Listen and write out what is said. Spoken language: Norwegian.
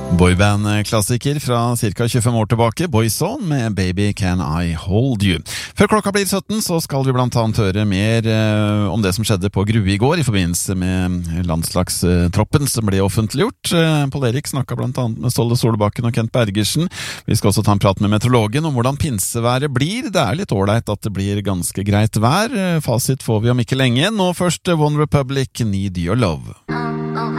Boyband-klassiker fra cirka 25 år tilbake, Boyzone med Baby Can I Hold You. Før klokka blir 17 så skal vi blant annet høre mer om det som skjedde på Grue i går i forbindelse med landslagstroppen som ble offentliggjort. Pål Erik snakket blant annet med Ståle Solbakken og Kent Bergersen. Vi skal også ta en prat med meteorologen om hvordan pinseværet blir. Det er litt ålreit at det blir ganske greit vær. Fasit får vi om ikke lenge. Nå først One Republic, Need Your Love.